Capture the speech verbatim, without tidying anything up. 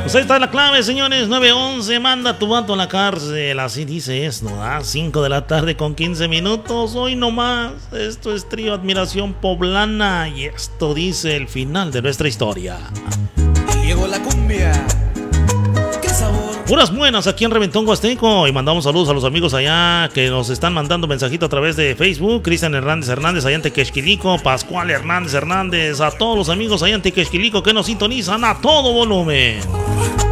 Pues ahí está la clave, señores. nueve once, manda tu vato a la cárcel. Así dice esto, ¿ah? cinco de la tarde con quince minutos. Hoy nomás. Esto es Trío Admiración Poblana. Y esto dice el final de nuestra historia. Llegó la cumbia. ¡Qué sabor! Puras buenas aquí en Reventón Huasteco. Y mandamos saludos a los amigos allá que nos están mandando mensajito a través de Facebook. Cristian Hernández Hernández allá en Tequesquilico. Pascual Hernández Hernández. A todos los amigos allá en Tequesquilico que nos sintonizan a todo volumen.